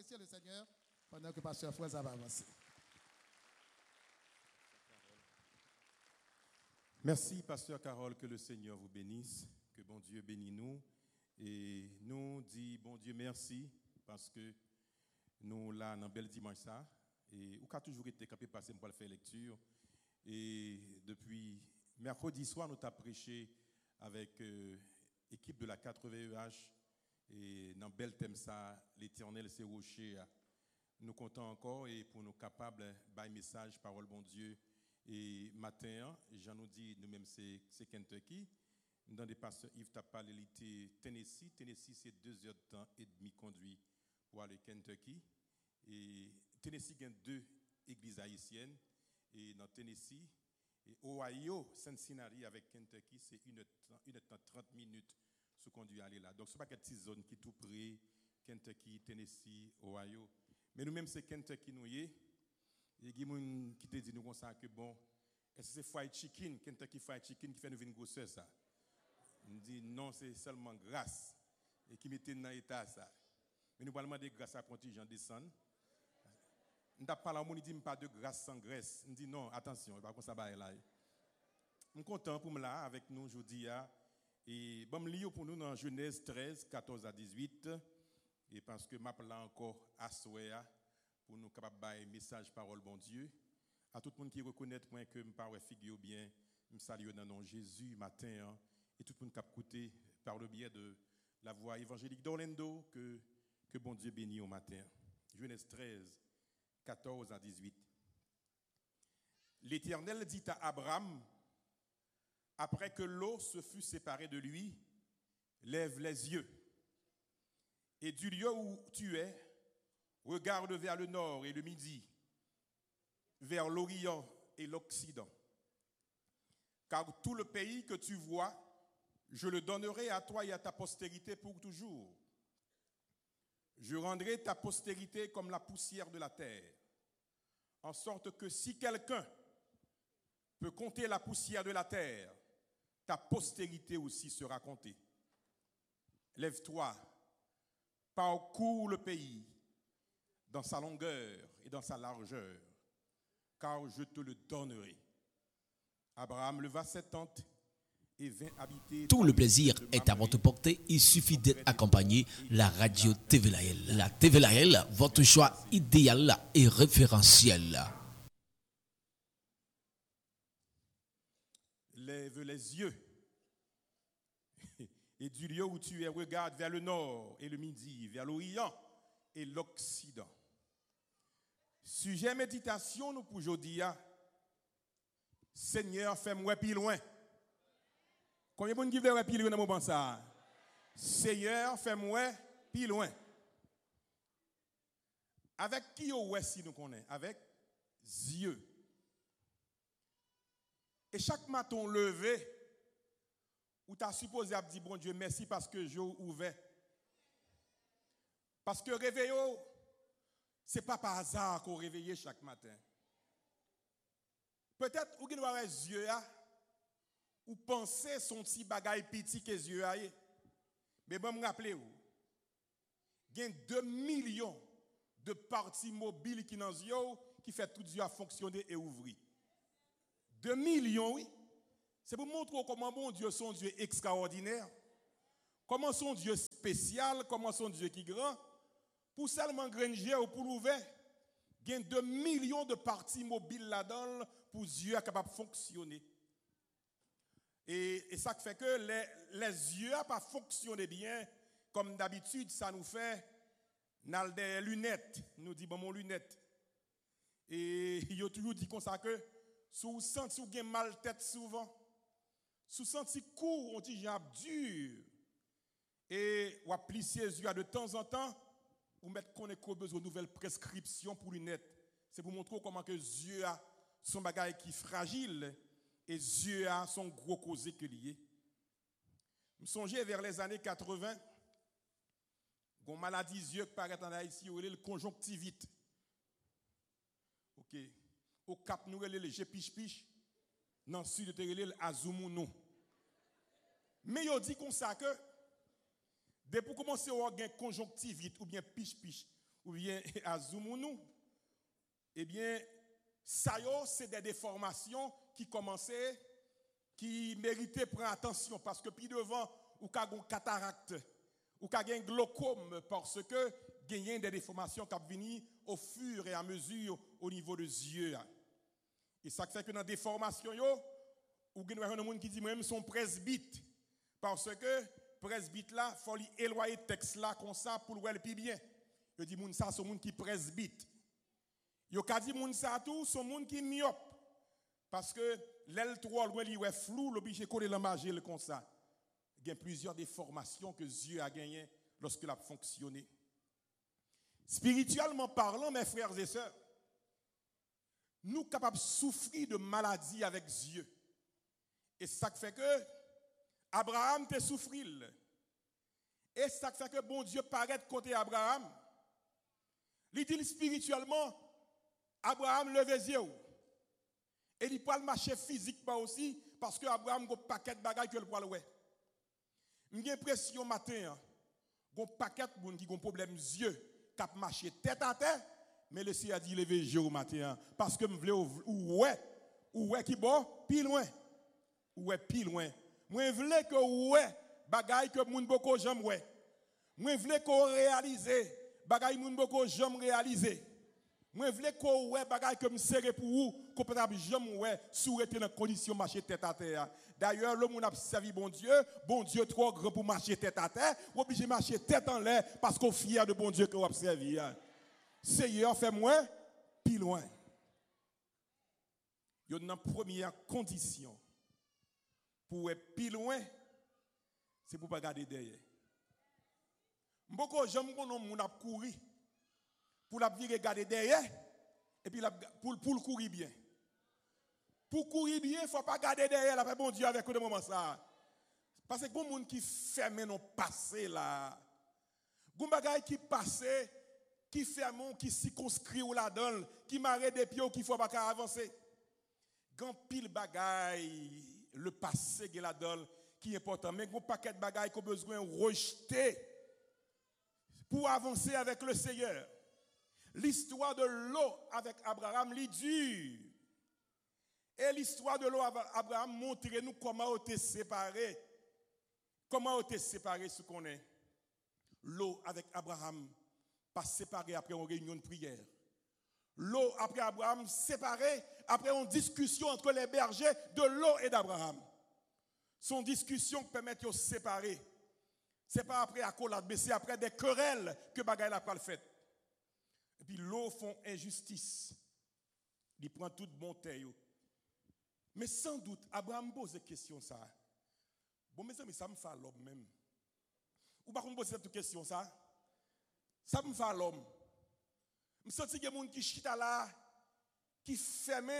apprécier le Seigneur pendant que Pasteur Foueza va avancer. Merci, Pasteur Carole, que le Seigneur vous bénisse, que bon Dieu bénisse nous. Et nous dit bon Dieu merci parce que nous là dans bel dimanche ça et on a toujours été capable de passer pour faire lecture et depuis mercredi soir nous avons prêché avec l'équipe de la 4VEH et dans bel thème ça l'Éternel c'est rocher. Nous comptons encore et pour nous capables de message parole bon Dieu. Et matin, j'en nous dit, nous-mêmes, c'est Kentucky. Dans des pasteurs, Yves t'a parlé, il était Tennessee. Tennessee, c'est 2 heures de temps et demi conduit pour aller Kentucky. Et Tennessee, il y a 2 églises haïtiennes. Et dans Tennessee, et Ohio, Cincinnati avec Kentucky, c'est 1 heure 30 minutes se conduire à aller là. Donc, ce n'est pas une petite zone qui est tout près, Kentucky, Tennessee, Ohio. Mais nous-mêmes, c'est Kentucky, nous y est. Il y a des gens qui te disent nous comme ça que bon, est-ce que c'est fried chicken, Kentucky fried chicken qui fait nous venir grosseur ça? On dit non, c'est seulement grâce et qui mettait dans l'état ça. Mais nous parlons de grâce à quand les gens descendent. On t'a parlé à mon dit pas de grâce sans graisse. On dit non, attention, pas comme ça va là. Je suis content pour me là avec nous aujourd'hui et bon me lire pour nous dans Genèse 13 14 à 18 et parce que m'a là encore à souhait pour nous capables de message parole bon Dieu à tout le monde qui reconnaît point que me parle figure bien me salue dans nom Jésus matin et tout le monde qui a écouté par le biais de la voix évangélique d'Orlando que bon Dieu bénisse au matin. Genèse 13 14 à 18. L'Éternel dit à Abraham après que l'eau se fut séparée de lui, lève les yeux et du lieu où tu es regarde vers le nord et le midi, vers l'Orient et l'Occident. Car tout le pays que tu vois, je le donnerai à toi et à ta postérité pour toujours. Je rendrai ta postérité comme la poussière de la terre, en sorte que si quelqu'un peut compter la poussière de la terre, ta postérité aussi sera comptée. Lève-toi, parcours le pays, dans sa longueur et dans sa largeur, car je te le donnerai. Abraham leva ses tentes et vint habiter. Tout le plaisir est à votre portée. Il suffit d'être accompagné la radio TV Lahel. La TV Lahel, votre choix idéal et référentiel. Lève les yeux et du lieu où tu es, regarde vers le nord et le midi, vers l'Orient et l'Occident. Sujet méditation nous pour aujourd'hui. Seigneur, fais-moi plus loin. Combien de monde qui veut plus loin dans mon bon ça? Seigneur, fais-moi plus loin. Avec qui si nous connaissons? Avec yeux. Et chaque matin levé, où tu as supposé dire bon Dieu merci parce que j'ai ouvert. Parce que réveillons. Ce n'est pas par hasard qu'on réveille chaque matin. Peut-être ou qu'il avoir les yeux ou penser son petit bagage petit que les yeux mais bon me rappeler il y a 2 millions de parties mobiles qui dans yeux qui fait tout Dieu à fonctionner et ouvrir. 2 millions oui. C'est pour montrer comment bon Dieu son Dieu extraordinaire. Comment son Dieu spécial, comment son Dieu qui grand. Pour seulement granger ou pour l'ouvrir, il y a 2 millions de parties mobiles là-dedans pour Dieu capable de fonctionner. Et ça fait que les yeux n'ont pas fonctionné bien, comme d'habitude, ça nous fait, nous avons des lunettes, nous disons, bon, mon lunette. Et il a toujours dit comme ça que, si vous sentez que vous avez mal tête souvent, si vous sentez court, on dit, j'ai dur, et vous plissez les yeux de temps en temps, ou mettre qu'on ait besoin de nouvelles prescriptions pour lunettes. C'est pour montrer comment que les yeux sont bagaille qui fragile et les yeux sont gros causés que liés. Je me songe vers les années 80, une maladie des yeux qui paraît en Haïti, le conjonctivite. OK. Au Cap nous le Gépiche-Piche, dans le sud de le Azumunu. Mais il dit comme ça que depuis commencer à avoir une conjonctivite ou bien piche-piche, ou bien à Zoumounu, eh bien, ça c'est des déformations qui commençaient, qui méritaient prendre attention, parce que puis devant, ou qu'a une cataracte, ou qu'a un glaucome, parce que gagner des déformations qui viennent au fur et à mesure au niveau des yeux. Et ça fait que dans des déformations, ou il y a des gens qui disent même son presbyte, parce que presbyte là, il faut éloigner le texte là comme ça pour le voir plus bien. Il dit moun ça c'est moun qui presbyte. Yo ka dit moun ça tout son moun qui myope parce que l'aile trop loin li ouais flou l'obligé coller la magie comme ça. Il y a plusieurs déformations que Dieu a gagné lorsqu'il a fonctionné. Spirituellement parlant, mes frères et sœurs, nous sommes capables de souffrir de maladies avec Dieu. Et ça fait que Abraham te souffrit. Et ça fait que bon Dieu paraît de côté Abraham. Il dit spirituellement, Abraham levez les yeux. Et il peut marcher physiquement aussi, parce que Abraham a un paquet de bagages que le poil ouais. J'ai l'impression matin, il y a un paquet de gens qui ont un problème des yeux, qui ont marché tête à tête, mais le Seigneur a dit levez les yeux au matin, parce que je veux ouais qui bon, plus loin. Ouais, plus loin. Moi, je veux que ouais, bagaille que moun boko j'aime ouais. Moi, je veux qu'on réalise, bagaille moun boko j'aime réaliser. Moi, je veux qu'on ouais, bagaille que me serre pour vous, qu'on peut j'aime ouais, sous être dans condition marcher tête à terre. D'ailleurs, le monde a servi bon Dieu trop grand pour marcher tête à terre, obligé de marcher tête en l'air parce qu'on est fier de bon Dieu que vous avez servi. Seigneur, fait moins, plus loin. Il y a une première condition. Pour être plus loin, c'est pour ne pas garder derrière. Beaucoup j'aime qu'on a couru pour la virer garder derrière et puis pour le courir bien. Pour courir bien, il ne faut pas garder derrière la bon Dieu avec le moment ça. Parce que bon monde qui ferme non passer là. Gon bagay qui passe qui ferme qui circonscrit ou la donne, qui marre des pieds qui faut pas avancer. Gan pile bagay le passé qui la donne qui est important mais un paquet de bagailles qu'on besoin rejeter pour avancer avec le Seigneur. L'histoire de l'eau avec Abraham est dure. Et l'histoire de l'eau avec Abraham montre nous comment on était séparés. Comment on était séparés ce qu'on est. L'eau avec Abraham pas séparé après une réunion de prière. L'eau après Abraham séparée après une discussion entre les bergers de l'eau et d'Abraham. Son discussion permet de se séparer. Ce n'est pas après accolade, mais c'est après des querelles que bagaille la pas le fait. Et puis l'eau font injustice. Il prend toute bonté. Mais sans doute, Abraham pose des questions ça. Bon, mes amis, ça me fait l'homme même. Ou pas qu'on pose cette question ça? Ça me fait l'homme. Je sens qu'il y a des gens qui chita là, qui ferment,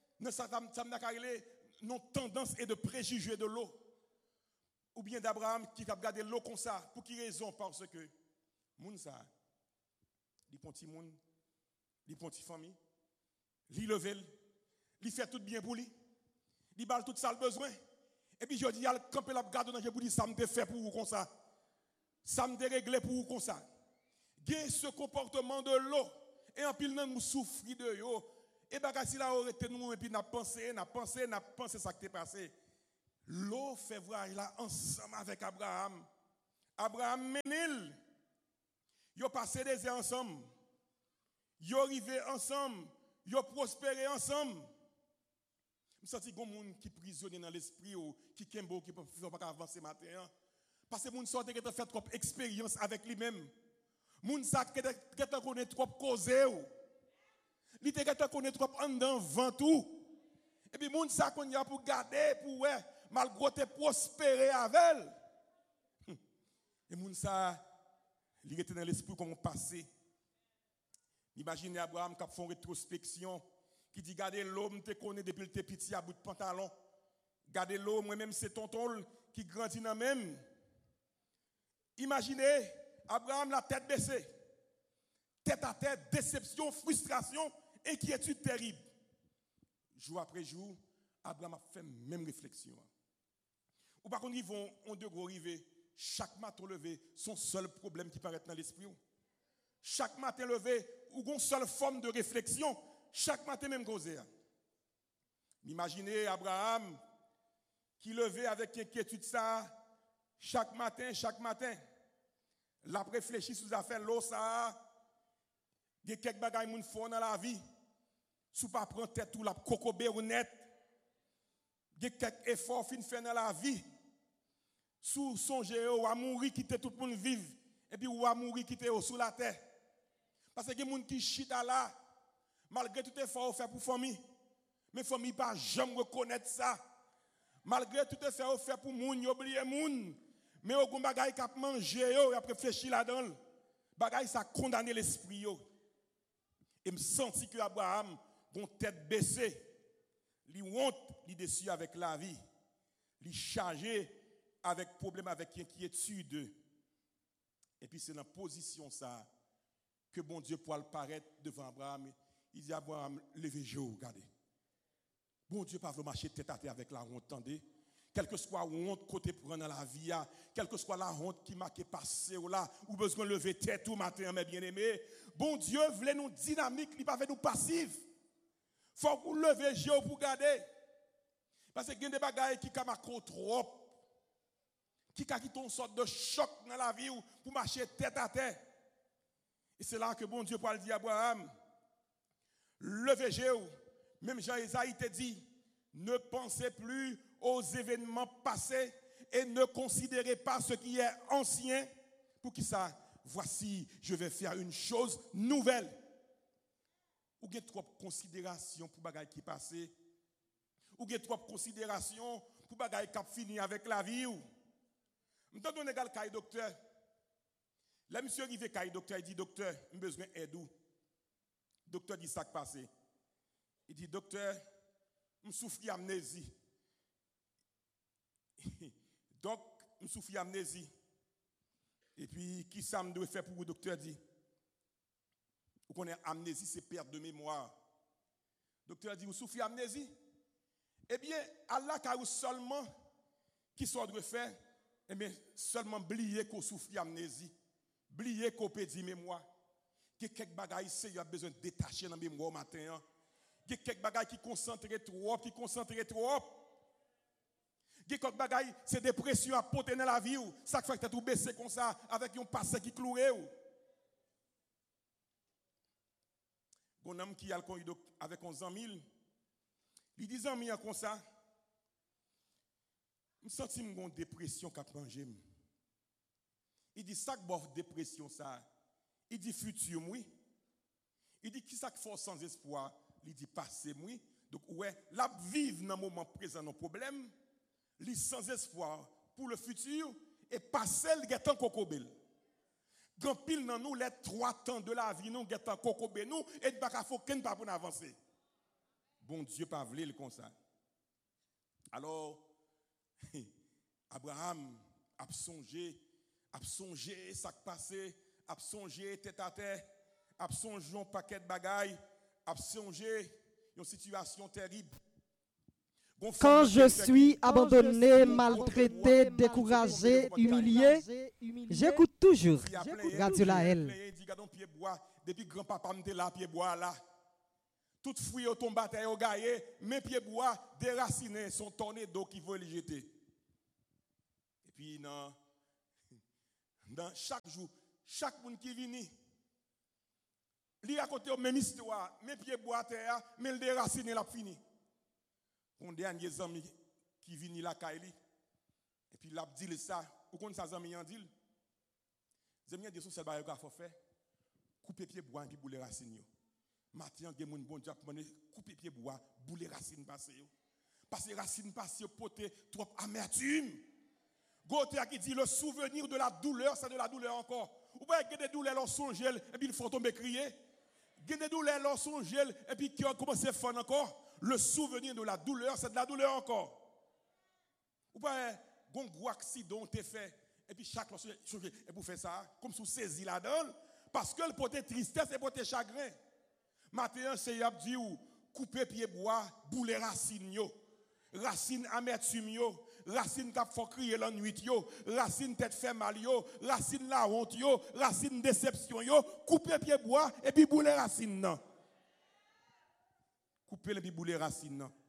nos tendances et de préjugés de l'eau. Ou bien d'Abraham qui a regardé l'eau comme ça. Pour quelle raison? Parce que, moun ça, il prend petit monde, il prend petit famille, il level, il fait tout bien pour lui, il balle tout ça le besoin. Et puis je dis, il y a le camp et la garde dans pour dire, ça me fait pour vous comme ça. Ça me déréglé pour vous comme ça. Gain ce comportement de l'eau. Et en pile nous souffrir de yo. Et bagasi là aurait été nous et puis n'a pensé ça qui est passé. L'eau fait voir là ensemble avec Abraham. Abraham menil. Yo passé des heures ensemble. Yo arrivé ensemble, yo prospéré ensemble. Je sens que moun qui prisonnier dans l'esprit ou qui kembo qui peut pas avancer matin. Parce que moun sorte qui a fait trop expérience avec lui-même. Moun sa qui a connaît trop causer ou. Li te gata connaît trop en dedans vent tout. Et puis moun sa qu'on y a pour garder pour ouais malgré te prospérer avec elle. Et moun sa li était dans l'esprit comme passé. Imaginez Abraham qui a fait une rétrospection qui dit gardez l'homme te connaît depuis le petit à bout de pantalon. Gardez l'homme moi-même c'est tonton qui grandit dans même. Imaginez Abraham la tête baissée. Tête à tête, déception, frustration, inquiétude terrible. Jour après jour, Abraham a fait même réflexion. Ou par contre, ils vont en de gros arriver, chaque matin levé, son seul problème qui paraît dans l'esprit. chaque matin levé, ou une seule forme de réflexion, chaque matin même causer. Imaginez Abraham qui levait avec inquiétude ça, chaque matin, l'a réfléchi sous affaire l'eau ça, il y a quelques bagages moun font dans la vie, sous pas prendre tête ou la cocobé ou net, il y a quelques efforts fin fait dans la vie, sous songer ou à mourir quitter tout le monde vivre, et puis ou à mourir quitter sous la terre. Parce que il y a des gens qui chita là, malgré tout effort fait pour famille, mais famille pas jamais reconnaître ça. Malgré tout effort fait pour moun, oublier moun, mais au gon bagay k'ap manger yo, y a réfléchi là-dedans. Bagay ça condamner l'esprit yo. Et me senti que Abraham gon tête baissée, li honte, li déçu avec la vie, li chargé avec problème, avec inquiétude. Et puis c'est dans position ça que bon Dieu pourra paraître devant Abraham. Il dit Abraham, levez-vous, regardez. Bon Dieu pas veut marcher tête à tête avec la honte, attendez. Quelle que soit la honte côté prendre dans la vie, quelle que soit la honte qui m'a passé là, ou besoin de lever tête tout matin, mes bien-aimés. Bon Dieu voulait nous dynamique, il pas veut nous passif. Faut que vous levez Dieu pour garder. Parce que il y a des bagages qui sont trop, qui ont une sorte de choc dans la vie pour marcher tête à tête. Et c'est là que bon Dieu peut dire à Abraham, levez Dieu. Même Jean-Isaïe te dit, ne pensez plus aux événements passés et ne considérez pas ce qui est ancien. Pour qui ça? Voici, je vais faire une chose nouvelle. Ou avez trop de considération pour bagaille qui passé? Ou avez trop de considération pour bagaille qui fini avec la vie? Je donne un égal caille docteur. Là, monsieur arrivé caille docteur, il dit docteur, j'ai besoin d'aide. Docteur dit ça qui passé. Il dit, docteur, je souffre d'amnésie. Donc, je souffre d'amnésie. Et puis, qui ça me doit faire pour vous, docteur dit? Vous connaissez amnésie, c'est perte de mémoire. Docteur dit, vous souffrez d'amnésie? Eh bien, Allah a seulement, qui soit de faire? Eh bien, seulement oublier qu'on souffre d'amnésie. Oublier qu'on peut dire mémoire. Que quelques bagailles, c'est y a besoin de détacher dans la mémoire matin. Il y a quelques bagailles qui concentrent trop. Il y a quelques bagailles, c'est dépression à porter dans la vie. Ça fait que tu tout baissé comme ça, avec un passé qui cloué. Un homme qui a avec 11 ans, il dit amis comme ça, je sens une dépression qui a mangé. Il dit ça que dépression ça. Il dit futur, oui. Il dit qui ça qui fait sans espoir. Il dit passé, oui. Donc, ouais, la vivre dans le moment présent, nos problèmes, il sans espoir pour le futur, et passer le guetant cocobel. Grand pile dans nous, les 3 temps de la vie, nous guetant cocobel, nous, et de baka faut qu'un pas pour avancer. Bon Dieu, pas voulu le comme ça. Alors, Abraham a songé ça qui passé, a songé tête à tête, a songé un paquet de bagailles, a songé une situation terrible. Quand je suis abandonné, maltraité, découragé, humilié, j'écoute toujours Radio Lahel. Depuis grand-papa me là, pied bois là. Tout fruit au tombe à terre au gaillé, mes pieds bois déracinés sont tournés d'eau qui veulent les jeter. Et puis dans chaque jour, chaque monde qui vient, il a côté même histoire, mes pieds bois à terre, mais le déraciné l'a fini. Mon dernier ami qui vient la Kaili, et puis il a dit ça, ou quand ça ami en dit, les amis dit son seul bagage qu'il faut faire, couper pied bois et puis bouler racine. Maintenant, il y a des bon Dieu couper pied bois, bouler racine passé. Parce que racine passé porter trop amertume. Gauthier qui dit le souvenir de la douleur, c'est de la douleur encore. Ou pas il y a des douleurs dans son gel et puis il faut tomber crier. Il y a des douleurs dans son gel et puis qui ont commencé à faire encore. Le souvenir de la douleur, c'est de la douleur encore. Ou pas, un gros accident t'est fait, et puis chaque fois, et pour faire ça, comme si vous saisissez là-dedans, parce que le côté tristesse et le côté chagrin. Maintenant, c'est y dit couper pied bois, bouler racine, racine amertume, racine qui fait crier l'ennui, racine tête fait mal, racine la honte, racine déception, coupez pied bois et puis bouler racine. Non. Coupez les puis bouler racine. Non.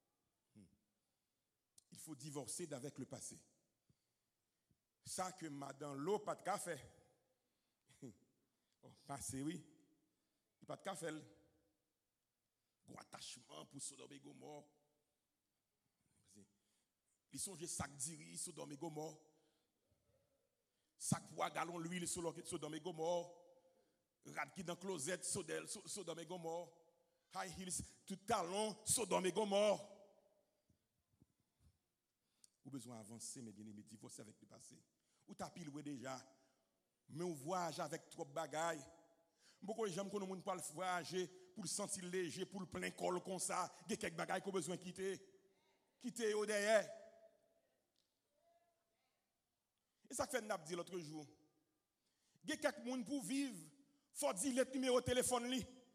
Il faut divorcer d'avec le passé. Ça que madame l'eau, pas de café. Oh, passé, oui. Il pas de café. Gros attachement pour Sodome et Gomorrhe. Ils sont sac d'iri, Sodome et Gomorrhe. Sac poids gallon l'huile, Sodome et Gomorrhe. Rad qui dans closet, Sodome et Gomorrhe. High heels, tout talon, Sodome et Gomorrhe. Ou besoin d'avancer, mais bien aimé, divorcer avec le passé. Ou t'as pile déjà. Mais on voyage avec trop de bagailles. Beaucoup de gens qui ne pas voyager pour le sentir léger, pour le plein col comme ça. Il y a quelques bagailles qu'on a besoin de quitter. Quitter au derrière. Et ça fait n'a dit l'autre jour. Il y a quelques gens pour vivre, il faut dire le numéro de téléphone.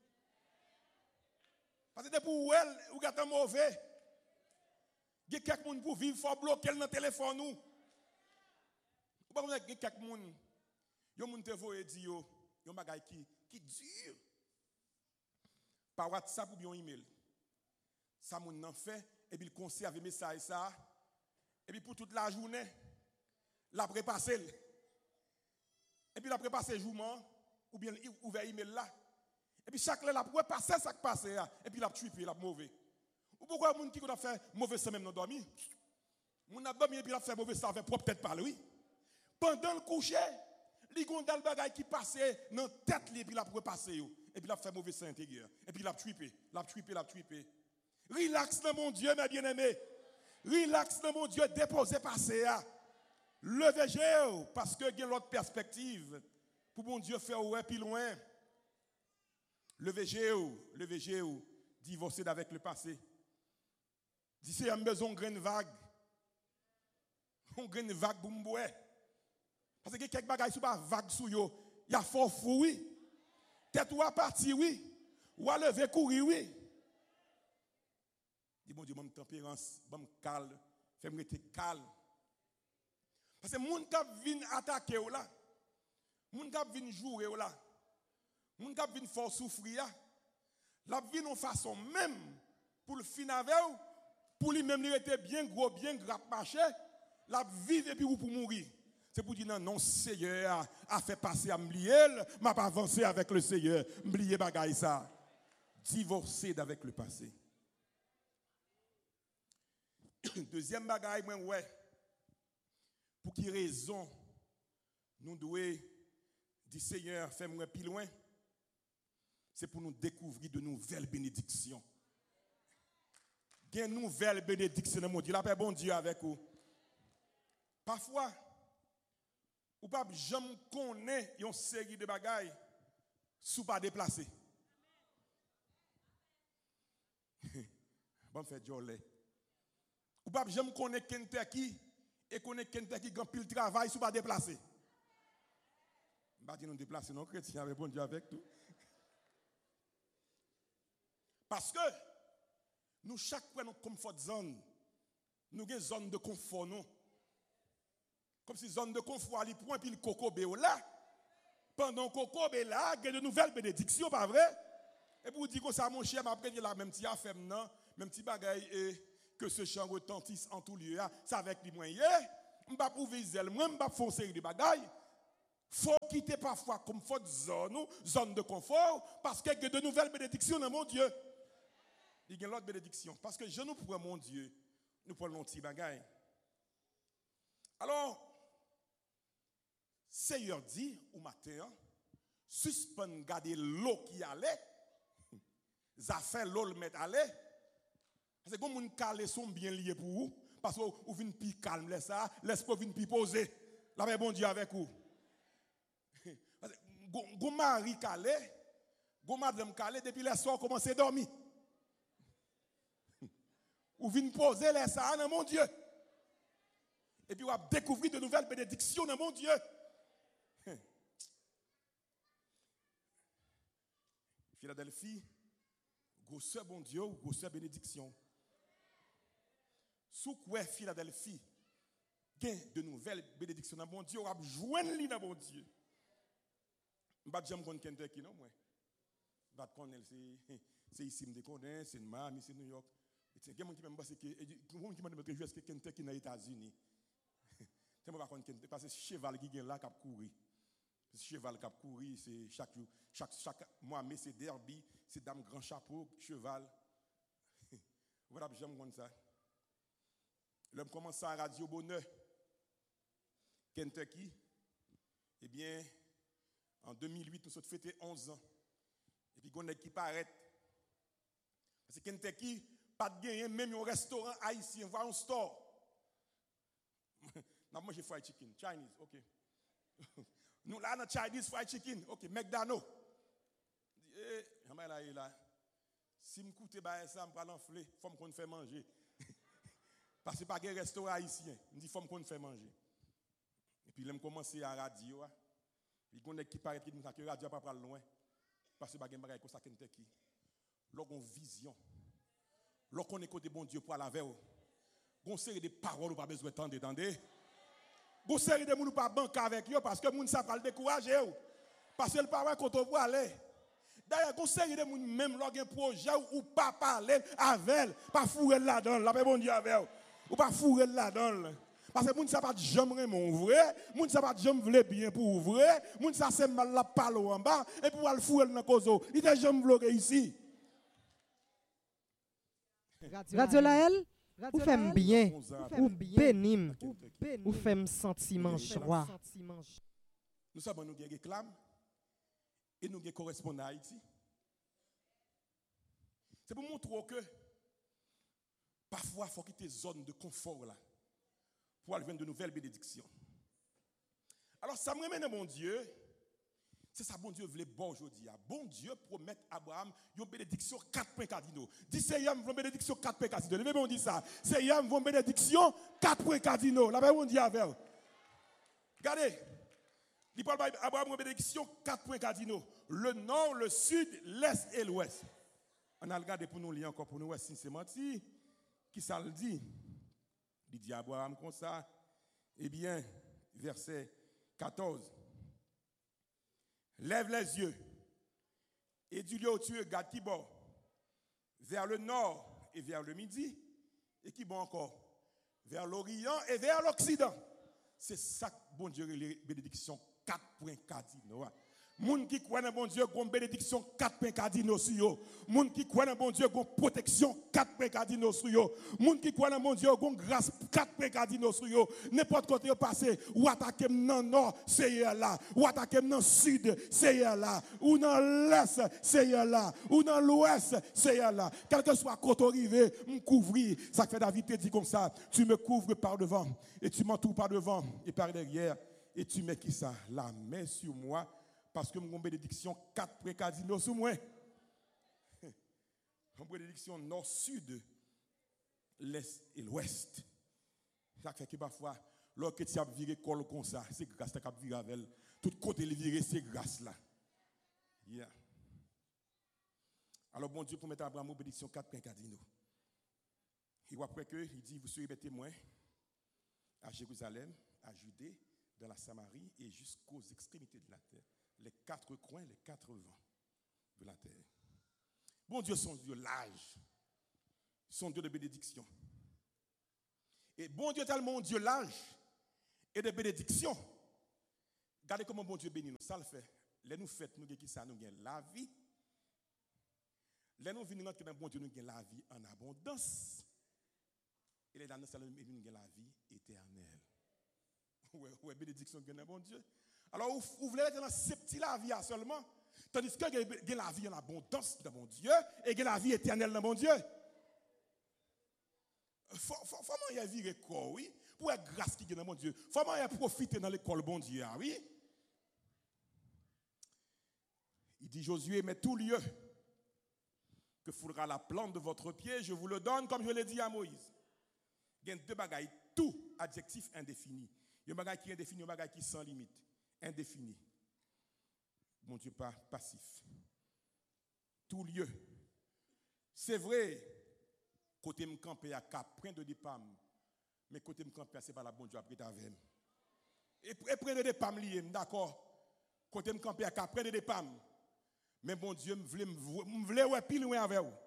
Parce que pour elle, ou gâteau mauvais. Il y a quelques gens pour vivre, il faut bloquer le téléphone. Ou pas comme ça, il y a quelques gens. Yo moun te voye di yo bagay qui dur. Par WhatsApp ou bien email. Ça moun nan fait et puis il conserve message ça et puis pour toute la journée la prépasser. Et puis la prépasser jourement ou bien ouvert email là. Et puis chaque là la prépasser ça qui passe et puis la triper la mauvais. Ou pourquoi moun qui a fait mauvais ça même dans dormi? Moun a dormi et puis la fait mauvais ça avec propre tête parler oui. Pendant le coucher li gondal bagay qui passait dans tête li puis la pour passer yo et puis la fait mauvais sang intérieur et puis la triper. Relax dans mon Dieu mes bien-aimés. Relax dans mon Dieu déposer passer a. Levez-vous parce que gen l'autre perspective pour mon Dieu faire ouais plus loin. Levez-vous, divorcer avec le passé. D'ici a besoin de graine vague. On graine vague pour m'boire. Parce que quelques bagages sont pas vagues sous yo, il y a fort fou oui. Tête ou à partir oui, ou à lever courir oui. Dis bon Dieu, mon tempérance, bon calme, fais-moi être calme. Parce que moun k'ap vinn attaquer ou là, moun k'ap vinn jouer ou là, moun k'ap vinn fort souffrir, la vinn en façon même pour le fin avec ou, pour lui même il était bien gros, bien grappe marché, la vivre et puis ou pour mourir. C'est pour dire non, Seigneur a fait passer à m'blier, m'a pas avancé avec le Seigneur, m'blier bagaille ça. Divorcer avec le passé. Deuxième bagaille, moi, ouais. Pour quelle raison nous devons dire Seigneur, fais-moi plus loin? C'est pour nous découvrir de nouvelles bénédictions. Il y a une nouvelle bénédiction dans mon Dieu. La paix, bon Dieu avec vous. Parfois, ou pas jamais connaît une série de bagailles sous pas déplacé. Bon fait jolé. Ou pas jamais connaît Kentucky et connaît Kentucky grand pile travail sous pas déplacé. Pas dire nous déplacer non chrétien avec bon Dieu avec tout. Parce que nous chaque fois nous comfort zone. Nous avons une zone de confort non. Comme si zone de confort, il prend puis le coco béo là. Pendant coco béo là, il y a de nouvelles bénédictions, pas vrai? Et pour dire que ça, mon cher, après, il y a la même petite affaire, non? Même petit bagaille, et que ce chant retentisse en tout lieu. C'est avec les moyens. Je ne vais pas prouver zèle, moi, je ne vais pas faire une série de bagailles. Faut quitter parfois comme faute zone de confort, parce qu'il y a de nouvelles bénédictions dans mon Dieu. Il y a l'autre bénédiction. Parce que je nous prends mon Dieu, nous prenons un petit bagaille. Alors, Seigneur dit au matin, suspend garder l'eau qui allait, ça fait l'eau le mettre aller. Parce que comme on calé sont bien liés pour vous, parce que vous venez plus calme, laisse ça, laisse pas venir plus poser. La bon Dieu avec vous. Go mari calé, go madame calé depuis les soirs commencé à dormir. Vous venez poser laisse ça dans mon Dieu. Et puis, on va découvrir de nouvelles bénédictions dans mon Dieu. Philadelphie, grosse bon Dieu, grosse bénédiction. Sous quoi Philadelphie, gain de nouvelles bénédictions dans bon Dieu, on va joindre lui dans bon Dieu. Je ne vais pas jamais connaître Kentucky, non, moi. Je vais connaître, c'est ici, je me connais, c'est Miami, c'est New York. Il y a des gens qui me disent que Kentucky dans les États-Unis. Je ne sais pas Kentucky, parce que c'est cheval qui est là qui a couru. C'est cheval qui a couru, c'est chaque mois, mais c'est derby, c'est dame grand chapeau, cheval. Voilà, j'aime comme ça. L'homme commence à Radio Bonheur, Kentucky. Eh bien, en 2008, nous avons fêté 11 ans. Et puis, on a qui paraît. Parce que Kentucky, pas de gain, même un restaurant haïtien, voir un store. Non, moi j'ai fried chicken, Chinese, ok. Nous là, on a Chinese fried chicken, ok, McDonald's. Eh, là. Si je coûte ça, je vais l'enfler, il faut qu'on fait manger. Parce que pas de restaurant haïtien, je dis il faut qu'on fait manger. Et puis, je commence à la radio. Il y a des qui paraît que la radio n'est pas loin. Parce que pas de choses comme ça Kentucky. Lorsqu'on vision, lorsqu'on écoute bon Dieu pour aller vers eux, on série de paroles, on pas besoin d'entendre. On série de gens pas banquer avec eux parce que les gens ça va le décourager. Parce que le parent quand on va aller. D'ailleurs, on série de gens même lorsqu'on un projet ou pas parler avec, pas fourrer là-dedans, la paix bon Dieu avec eux. Ou pas fourrer là-dedans. Parce que les gens pas jamais mon vrai, les gens pas jamais veulent bien pour vrai, les gens c'est mal la parole en bas et pour aller fourrer dans cause. Il est jamais bloqué ici. Radio Laël, ou fait bien, ou bénim, ou fait sentiment joie. Nous savons nous réclame et nous correspondons à Haïti. C'est pour montrer que parfois il faut quitter zone de confort là pour aller vers de nouvelles bénédictions. Alors ça me ramène à mon Dieu. C'est ça, bon Dieu voulait bon aujourd'hui. Bon Dieu promet à Abraham une bénédiction 4 points cardinaux. Dis c'est Yam une bénédiction 4 points cardinaux. Les mêmes on dit ça. C'est Yam une bénédiction 4 points cardinaux. La même on dit avec. Regardez. Il parle d'Abraham une bénédiction 4 points cardinaux. Le nord, le sud, l'est et l'ouest. On a regardé pour nous lire encore pour nous si c'est menti. Qui ça le dit? Il dit à Abraham comme ça. Eh bien, verset 14. Lève les yeux et du lieu où tu es, garde qui bord, vers le nord et vers le midi, et qui bon encore, vers l'Orient et vers l'Occident. C'est ça que bon Dieu les bénédictions 4 points cardinaux. Moun qui croit dans bon Dieu, gon bénédiction 4 points cardinaux sur yo. Moun qui croit dans bon Dieu, gon protection 4 points cardinaux sur yo. Moun qui croit dans bon Dieu, gon grâce 4 points cardinaux sur yo. N'importe côté yo passé, ou attaquer dans nord, c'est là. Ou attaquer dans sud, c'est là. Ou dans l'est, c'est là. Ou dans l'ouest, c'est là. Quel que soit côté arrivé, me couvrir. Ça fait David te dit comme ça, tu me couvres par devant et tu m'entoures par devant et par derrière et tu mets qui ça, la main sur moi. Parce que mon bénédiction 4 points cardinaux sur moi. Mon bénédiction nord-sud, l'est et l'ouest. Ça fait que parfois, lorsque tu as viré col comme ça, c'est grâce à tu as viré avec elle. Tout côté le viré, c'est grâce là. Yeah. Alors bon Dieu promet à Abraham une bénédiction 4 points cardinaux. Et après que il dit, vous serez mes témoins à Jérusalem, à Judée, dans la Samarie et jusqu'aux extrémités de la terre. Les 4 coins, les 4 vents de la terre. Bon Dieu, son Dieu large, son Dieu de bénédiction. Et bon Dieu tellement Dieu large et de bénédiction. Regardez comment bon Dieu bénit nous. Ça le fait. Les nous faites, nous qui ça, nous gagnons la vie. Les nous venons dans bon Dieu, nous gagnons la vie en abondance. Et les derniers, nous gagnons la vie éternelle. Ouais, bénédiction gagne bon Dieu. Alors, vous voulez être dans ce petit la vie seulement, tandis que vous avez la vie en abondance dans mon Dieu et vous avez la vie éternelle dans mon Dieu. Faut y vivre quoi, oui, pour être grâce qui est dans mon Dieu. Faut y profiter dans l'école bon Dieu, oui. Il dit Josué, mais tout lieu que foulera la plante de votre pied, je vous le donne comme je l'ai dit à Moïse. Il y a 2 bagailles, tout adjectif indéfini. Il y a un bagage qui est indéfini, il y a un bagage qui est sans limite. Indéfini. Mon Dieu, pas passif. Tout lieu. C'est vrai, côté me camper à Cap, point de départ, Mais côté me camper, c'est pas la bonne Dieu après ta veine. Et prenez des pommes liées, d'accord. Côté me camper, prenez des pommes. Mais bon Dieu, me voulait ouais pile loin avec vous.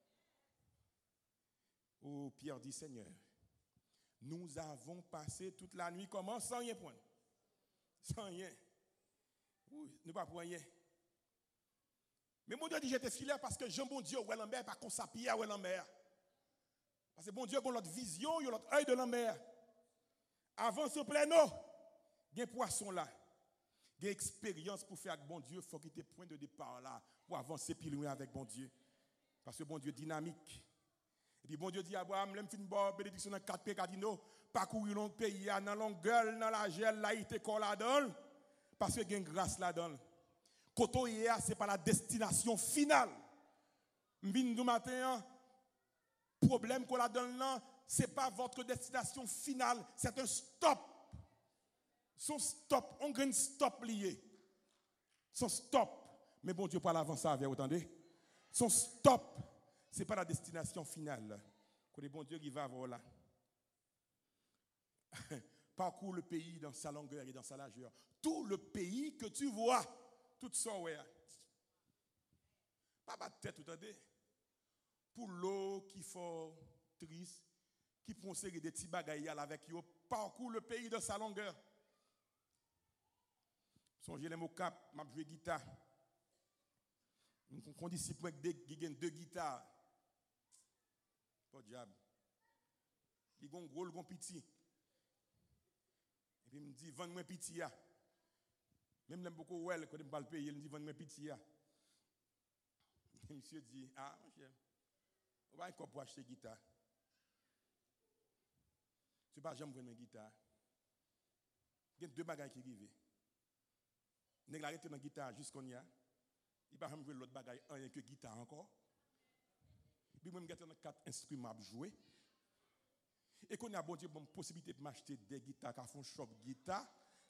Oh, Pierre dit, Seigneur, nous avons passé toute la nuit comment? Sans rien prendre. Sans rien. Oui, nous pas pour rien. Mais mon Dieu dit, j'étais filaire parce que Jean bon Dieu, ouais l'ambert, pas qu'on s'appuie à ouais l'ambert. Parce que bon Dieu, il a l'autre vision, il a l'autre œil de l'ambert. Avant ce plein eau, il y a un poisson là. Il y a une expérience pour faire avec bon Dieu, il faut qu'il y ait point de départ là, pour avancer plus loin avec bon Dieu. Parce que bon Dieu est dynamique. Et puis bon Dieu dit à Abraham, l'homme fin de bénédiction dans 4 pays, il dit parcourir le pays, dans la longueur, dans la gel, là, il était encore là-dedans. Parce que il y a une grâce là-dedans. Koto Yea, ce n'est pas la destination finale. M'vin du matin, problème qu'on a donné là, ce n'est pas votre destination finale, c'est un stop. Son stop, on a un stop lié. Son stop. Mais bon Dieu, pas l'avance ça, vous entendez? Son stop, ce n'est pas la destination finale. Que le bon Dieu qui va avoir là. Parcours le pays dans sa longueur et dans sa largeur. Tout le pays que tu vois, tout ça, ouais. Pas battre tête, vous entendez? Pour l'eau qui fait triste, qui prend des petits bagailles avec eux, parcours le pays dans sa longueur. Songez les mots cap, m'a joué guitare. On dit si pour deux guitares. Pas diable. Il y a un gros, un petit. Et puis il me dit, vends-moi petit. Même l'aime beaucoup well quand il me parle payer, il me dit, vends-moi petit. Et monsieur dit, ah, mon cher, on va encore pour acheter guitare. Tu ne vas jamais vendre une guitare. Il y a 2 bagages qui arrivent. Nèg la arrêté dans guitare jusqu'on y a. Il va jamais jouer l'autre bagaille rien que guitare encore. Puis moi me gâter dans 4 instruments à jouer. Et qu'on a bon Dieu bonne possibilité de m'acheter des guitares qui font shop guitare.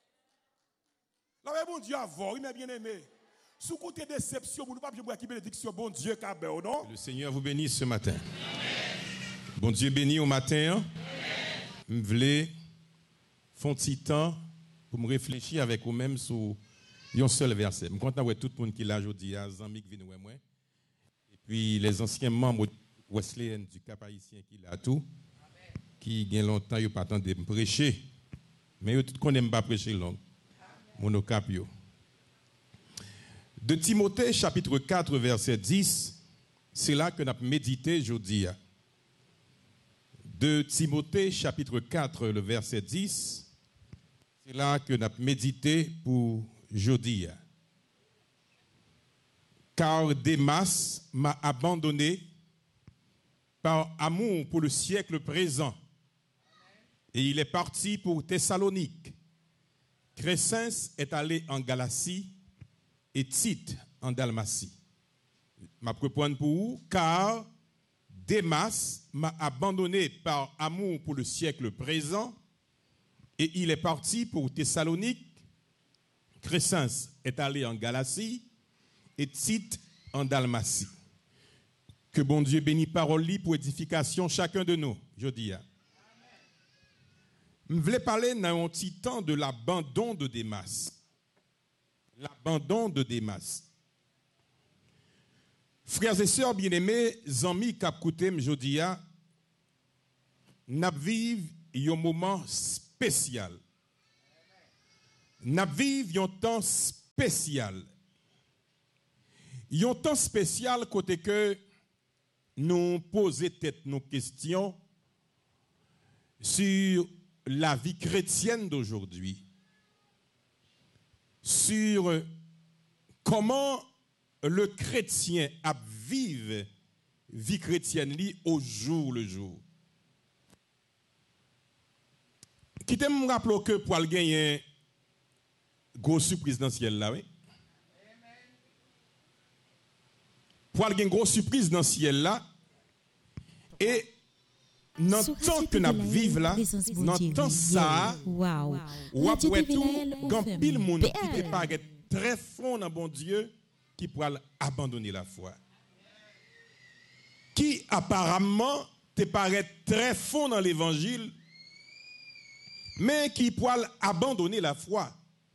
Là mais bon Dieu avant, il m'a bien aimé. Sous côté déception, vous ne pas jouer qui bénédiction bon Dieu cabé non? Le Seigneur vous bénisse ce matin. Amen. Bon Dieu béni au matin. Je voulais faire un petit temps pour me réfléchir avec vous-même sur un seul verset. Je suis content de tout le monde qui l'a aujourd'hui, les amis qui viennent voir moi. Et puis les anciens membres Wesleyan du Cap haïtien qui l'a tout, qui gagnent longtemps, ils pas attendre de me prêcher. Mais ils tout connaissent pas prêcher long. Mon cap yo. De Timothée chapitre 4 verset 10, c'est là que nous avons médité aujourd'hui. De Timothée chapitre 4 le verset 10, c'est là que nous avons médité pour aujourd'hui. Car Démas m'a abandonné par amour pour le siècle présent. Et il est parti pour Thessalonique. Crescens est allé en Galatie et Tite en Dalmatie. Ma reprendre pour vous, car Démas m'a abandonné par amour pour le siècle présent et il est parti pour Thessalonique. Crescens est allé en Galatie et Tite en Dalmatie. Que bon Dieu bénisse parole pour édification chacun de nous, je dis. Je voulais parler dans un petit temps de l'abandon de Démas. L'abandon de Démas. Frères et sœurs bien-aimés, amis qui écoutent je dis, nous vivons un moment spécial. Nous vivons un temps spécial. Un temps spécial côté que nous posons tête nos questions sur la vie chrétienne d'aujourd'hui. Sur comment le chrétien a vivre vie chrétienne au jour le jour. Quittez me rappeler que pour gagner une grosse surprise dans le ciel là, oui. Pour gagner une grosse surprise dans le ciel là, et dans le temps que nous vivons là, dans le temps ça, ou après tout, quand pile monde qui te paraît très fond dans bon Dieu, qui pourra abandonner la foi. Qui apparemment te paraît très fond dans l'évangile, mais qui pourra abandonner la foi.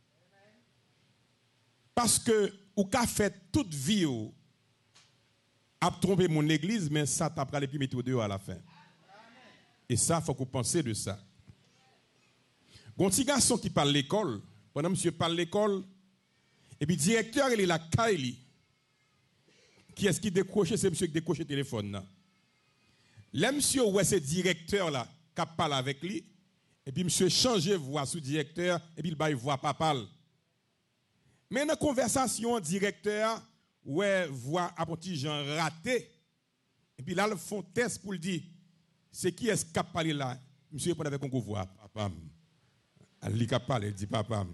Parce que, ou qu'a fait toute vie, a trompé mon église, mais ça t'a pris les pieds mettre dehors à la fin. Et ça, il faut qu'on pense de ça. Un petit garçon qui parle l'école, pendant monsieur parle l'école, et puis directeur, il est là, Kylie. Qui est-ce qui décroche? C'est monsieur qui décroche le téléphone. Là, monsieur, ouais, c'est directeur là, qui parle avec lui, et puis monsieur change voix sous directeur, et puis il voix papa. Mais dans la conversation, directeur, ouais, voix à petit Jean raté, et puis là, ils font test pour le dire, c'est qui est-ce qui a parlé là? Monsieur répond avec un voix, papa. Il a parlé, il dit papa.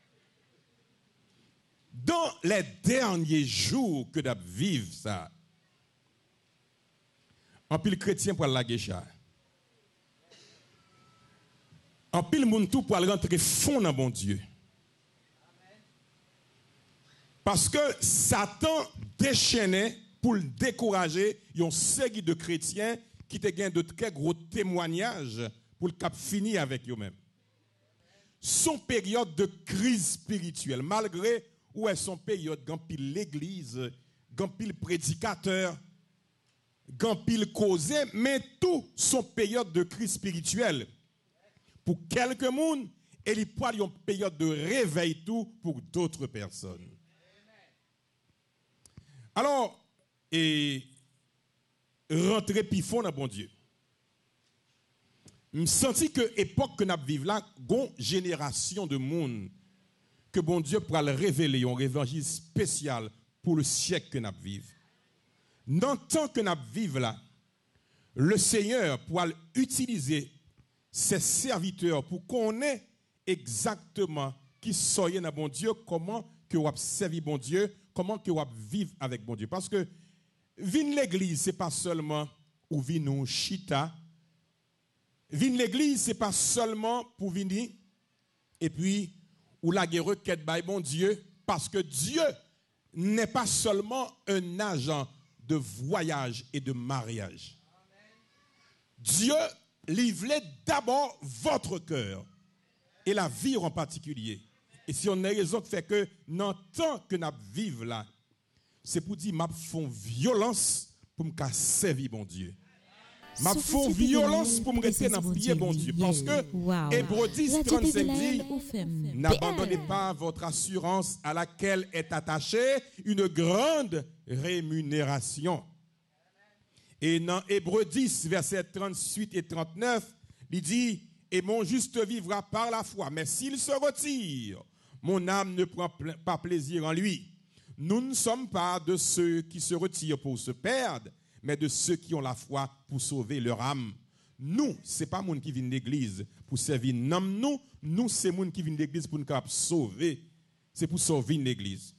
Dans les derniers jours que nous vivons ça, en pile chrétien pour la guécha. En pile monde tout pour rentrer fond dans bon Dieu. Parce que Satan déchaînait pour le décourager, une série de chrétiens qui te gagnent de très gros témoignages pour le cap fini avec eux-mêmes. Son période de crise spirituelle, malgré où est son période, quand pile l'église, quand pile prédicateur, quand pile causé, mais tout son période de crise spirituelle. Pour quelques monde, et il y a une période de réveil tout pour d'autres personnes. Alors, et rentrer pifon dans bon Dieu. Je sens que l'époque que nous vivons là, une génération de monde que bon Dieu pourra le révéler, un évangile spécial pour le siècle que nous vivons. Dans le temps que nous vivons là, le Seigneur pourra utiliser ses serviteurs pour qu'on ait exactement qui soyez dans bon Dieu, comment que vous servi bon Dieu, comment que vous vivre avec bon Dieu. Parce que vivre l'église, ce n'est pas seulement ou vivre nous chita. Vivre l'église, ce n'est pas seulement pour venir et puis ou la requête by bon Dieu, parce que Dieu n'est pas seulement un agent de voyage et de mariage. Dieu livre d'abord votre cœur et la vie en particulier. Et si on a raison de faire que dans le temps que nous vivons là, c'est pour dire que nous faisons violence pour me servir bon Dieu. Ma font violence pour me rester dans le pied, bon Dieu. Parce que Hébreux 10, 35 dit, n'abandonnez pas votre assurance à laquelle est attachée une grande rémunération. Et dans Hébreux 10, versets 38 et 39, il dit, et mon juste vivra par la foi. Mais s'il se retire, mon âme ne prend pas plaisir en lui. Nous ne sommes pas de ceux qui se retirent pour se perdre, mais de ceux qui ont la foi pour sauver leur âme. Nous, ce n'est pas les gens qui viennent de l'église pour servir nous, c'est les gens qui viennent de l'église pour nous sauver. C'est pour sauver l'église.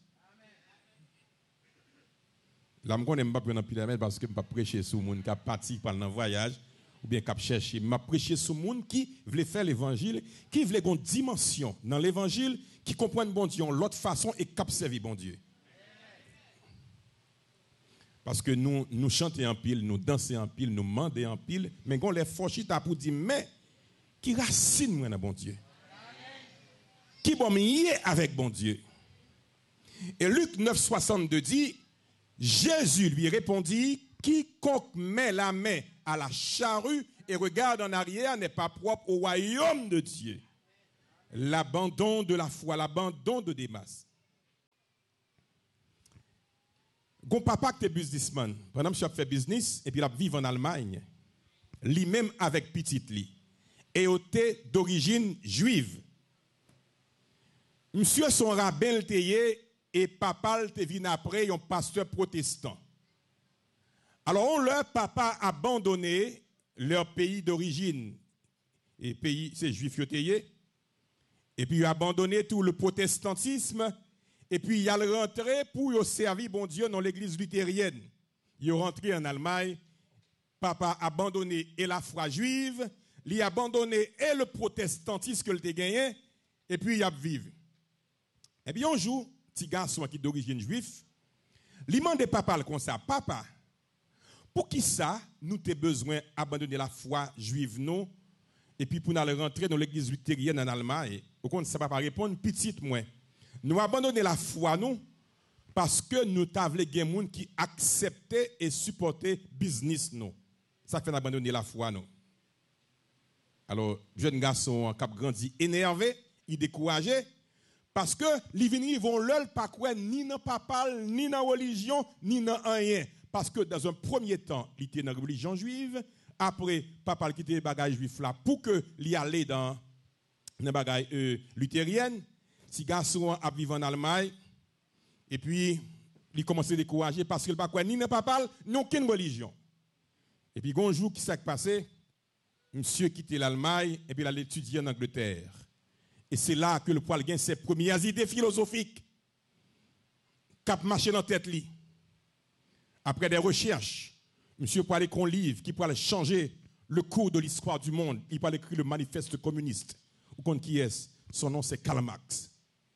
Là, je ne connais pas prendre pyramide parce que je ne pas prêcher sur les gens qui partent pendant le voyage ou bien qui cherchent. Je prêcher sur les gens qui veulent faire l'évangile, qui veulent une dimension dans l'évangile, qui comprennent bon Dieu de l'autre façon et qui servent bon Dieu. Parce que nous chantons en pile, nous dansons en pile, nous demandons en pile, mais on les forchita pour dire, mais qui racine moi dans bon Dieu? Qui bon mieux avec bon Dieu? Et Luc 9, 62 dit, Jésus lui répondit, quiconque met la main à la charrue et regarde en arrière n'est pas propre au royaume de Dieu. L'abandon de la foi, l'abandon de Démas. Gon papa qui est businessman, pendant que je fais business et puis il vit en Allemagne, lui-même avec petite li, et était d'origine juive. Monsieur son rabbin le et papa te vient après un pasteur protestant. Alors leur papa a abandonné leur pays d'origine et pays c'est juif yotéyé et puis il a abandonné tout le protestantisme. Et puis, il a rentré pour servir bon Dieu dans l'église luthérienne. Il est rentré en Allemagne. Papa a abandonné et la foi juive, il a abandonné et le protestantisme qu'il a gagné, et puis il a vécu. Et puis, un jour, petit garçon qui est d'origine juive, il demande papa comme ça, papa, pour qui ça, nous avons besoin d'abandonner la foi juive, non? et puis pour aller rentrer dans l'église luthérienne en Allemagne, au compte ça va pas répondre petite moins. Nous abandonner la foi nous parce que nous t'avons des gens qui acceptaient et supportaient business nous. Ça fait abandonner la foi nous. Alors jeune garçon qui a grandi énervé, il découragé parce que les venus vont leur pas quoi ni dans papa ni dans religion ni dans rien parce que dans un premier temps, il était dans la religion juive. Après, papa a quitté les bagages juifs là pour que l'y aller dans les bagages luthériennes. Si garçon a vécu en Allemagne, et puis il commence à décourager parce qu'il n'a pas ni papa, ni aucune religion. Et puis, un jour qui s'est passé, monsieur quitté l'Allemagne et puis il a étudié en Angleterre. Et c'est là que le poil gagne ses premières idées philosophiques. Cap marché dans la tête. Après des recherches, monsieur peut aller qu'on livre qui peut aller changer le cours de l'histoire du monde. Il peut aller écrire le manifeste communiste. Vous connaissez qui est? Son nom c'est Karl Marx.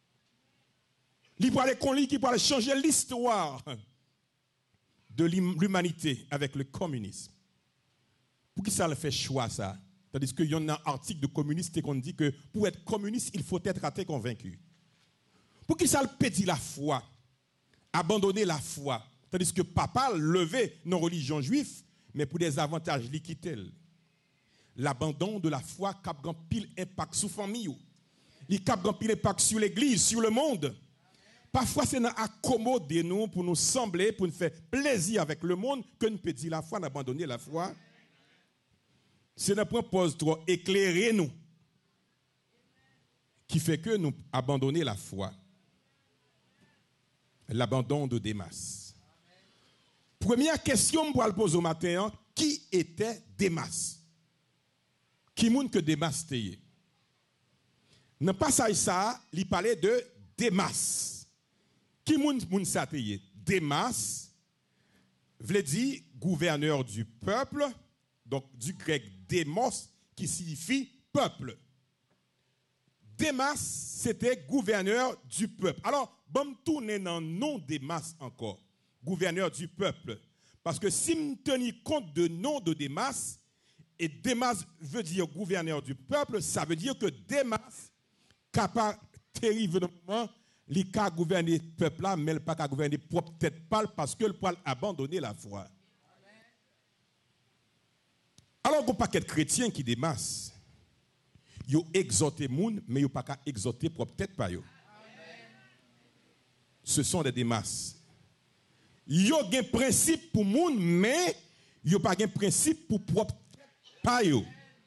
Il peut aller qu'on livre qui peut aller changer l'histoire de l'humanité avec le communisme. Pour qui ça le fait choix ça? Tandis qu'il y a un article de communiste qui dit que pour être communiste, il faut être athée convaincu. Pour qui ça le pédit la foi? Abandonner la foi. Tandis que papa levait nos religions juives, mais pour des avantages liquides. L'abandon de la foi cap grand pile impact sur la famille. Il cap grand pile impact sur l'église, sur le monde. Parfois, c'est accommoder nous pour nous sembler, pour nous faire plaisir avec le monde, que nous pédit la foi, d'abandonner la foi. C'est notre propose trop éclairer nous qui fait que nous abandonnons la foi. L'abandon de Démas. Première question pour le poser au matin, qui était Démas? Qui moun que Démas était? Dans le passage ça, il parlait de Démas. Qui moun ça était? Démas veut dire gouverneur du peuple, donc du grec démos qui signifie peuple. Démas, c'était gouverneur du peuple. Alors, bon, tourner dans le nom Démas encore, gouverneur du peuple. Parce que si nous tenons compte de nom de Démas, et Démas veut dire gouverneur du peuple, ça veut dire que Démas, capable terriblement, il a gouverné le peuple là, mais il n'a pas gouverné propre tête pâle parce que le poil a abandonné la foi. Alors, il y a un paquet de chrétiens qui démassent. Ils ont exhorté les gens, mais ils n'ont pas exhorté propre tête pas. Ce sont des démasses. Ils ont un principe pour les gens, mais ils n'ont pas un principe pour propre tête pas. Il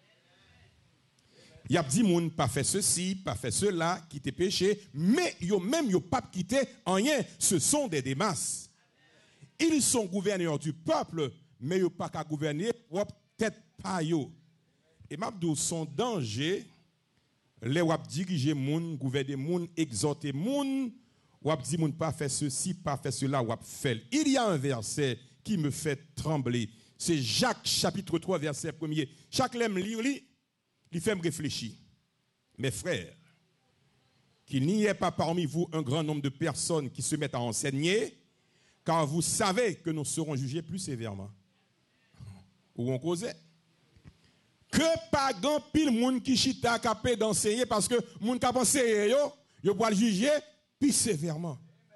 y a dit gens pas fait ceci, pas fait cela, quitter péché, mais ils n'ont pas quitté rien. Ce sont des démasses. Ils sont gouverneurs du peuple, mais ils n'ont pas qu'à gouverner propre tête pas yo. Et m'abdou son danger les wap diriger moun, gouverner moun, exhorter moun, wap di moun pas faire ceci, pas faire cela, wap fait. Il y a un verset qui me fait trembler. C'est Jacques chapitre 3 verset 1er. Chaque l'aime lire li, il fait me réfléchir. Mes frères, qu'il n'y ait pas parmi vous un grand nombre de personnes qui se mettent à enseigner, car vous savez que nous serons jugés plus sévèrement. Où on causait? Que pas grand pile moun qui chita capé d'enseigner parce que moun qui enseigné yo pour le juger plus sévèrement.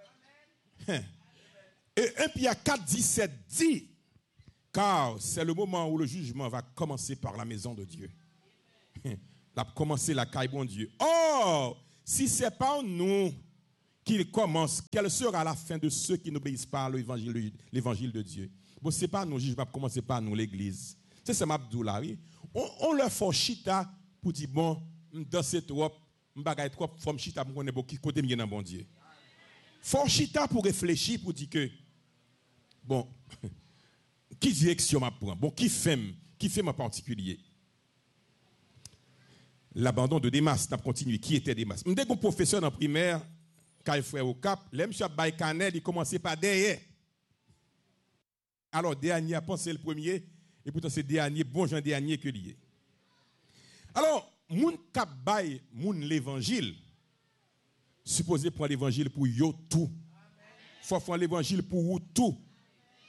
Et 1 Pierre 4:17 dit car c'est le moment où le jugement va commencer par la maison de Dieu. La commencer la caille bon Dieu. Or, si c'est pas nous qu'il commence, quelle sera la fin de ceux qui n'obéissent pas à l'évangile de Dieu? Bon, c'est pas nous jugement commencer par nous l'église. C'est ça m'abdoula oui. On leur fait chita pour dire bon dans cette trop m'bagay trop forme chita pour connaître qui côté bien dans bon Dieu. Faut chita pour réfléchir pour dire que bon qui direction m'a prend bon qui fait en particulier. L'abandon de Démas n'a continué. Qui était Démas? M'dé qu'on professeur en primaire quand il frère au Cap, les monsieur Baye Canel, il commençait par derrière. Alors dernier a pensé le premier et pourtant c'est dernier bon Jean dernier que lié. Alors moun k'ap bay moun l'évangile supposé prendre l'évangile pour yo tout. Faut prendre l'évangile pour ou tout.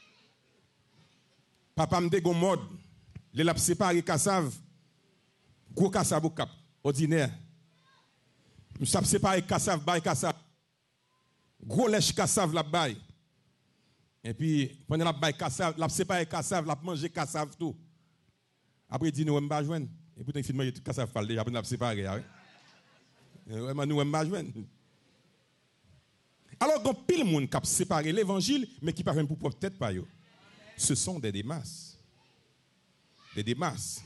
Papa m'dé gon mode, les l'a séparé Kassav Gros cassave au cap, ordinaire. Nous savons séparer cassave, bail cassave. Gros lèche cassave la bail. Et puis, pendant la bail cassave, la séparer cassave, la manger cassave tout. Après, il dit, nous, on va joindre. Et pourtant, il fait manger tout cassave, déjà, après, la séparer. Vraiment, nous, on va joindre. Alors, il y a pile de monde qui a séparé l'évangile, mais qui ne parle pour propre tête pas. Ce sont des démasses. Des démasses.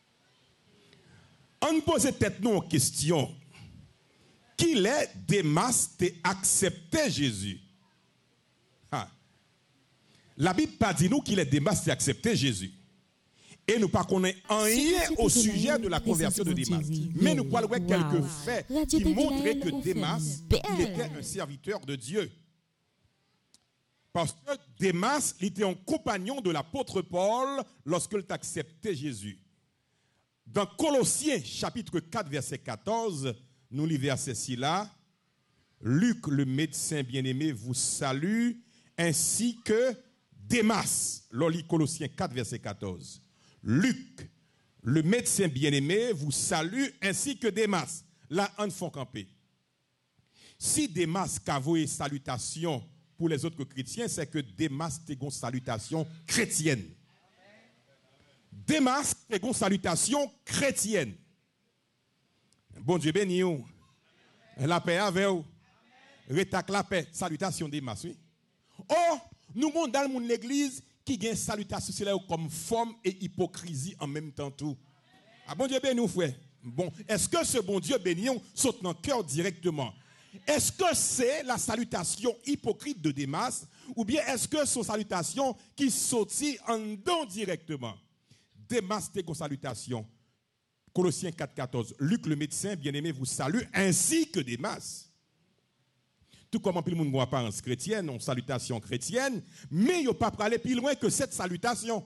On pose tête nous en question. Qu'il est Démas t'es accepté Jésus? La Bible pas dit nous qu'il est Démas t'es accepté Jésus. Et nous ne connaissons rien au sujet de la conversion de Démas. Mais nous parlons de quelques faits qui montraient que Démas il était un serviteur de Dieu. Parce que Démas était un compagnon de l'apôtre Paul lorsqu'il a accepté Jésus. Dans Colossiens chapitre 4 verset 14, nous lisons verset 6 là. Luc, le médecin bien-aimé, vous salue, ainsi que Démas. L'oli Colossiens 4 verset 14. Luc, le médecin bien-aimé, vous salue, ainsi que Démas. Là, on faut camper. Si Démas a voué salutation pour les autres chrétiens, c'est que Démas a une salutation chrétienne. Démas a une salutation chrétienne. Bon Dieu béni vous. La paix avec vous. Rétac la paix. Salutation Démas, oui. Oh, nous avons dans le monde l'église qui a une salutation comme forme et hypocrisie en même temps tout. Ah bon Dieu béni vous, frère. Bon, est-ce que ce bon Dieu béni saute dans le cœur directement? Est-ce que c'est la salutation hypocrite de Démas ou bien est-ce que c'est une salutation qui sortit en dedans directement? Démas, c'est une salutation. Colossiens 4,14. Luc, le médecin bien-aimé, vous salue, ainsi que Démas. Tout comme tout le monde a une apparence chrétienne, une salutation chrétienne, mais il n'y a pas aller plus loin que cette salutation.